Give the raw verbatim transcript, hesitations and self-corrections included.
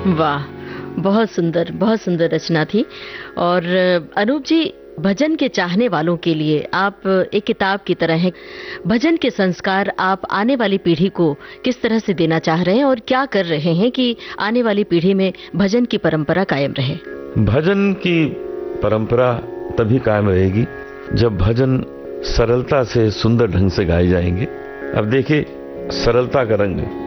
वाह, बहुत सुंदर, बहुत सुंदर रचना थी। और अनूप जी, भजन के चाहने वालों के लिए आप एक किताब की तरह हैं। भजन के संस्कार आप आने वाली पीढ़ी को किस तरह से देना चाह रहे हैं और क्या कर रहे हैं कि आने वाली पीढ़ी में भजन की परंपरा कायम रहे? भजन की परंपरा तभी कायम रहेगी जब भजन सरलता से, सुंदर ढंग से गाए जाएंगे। अब देखिए, सरलता का रंग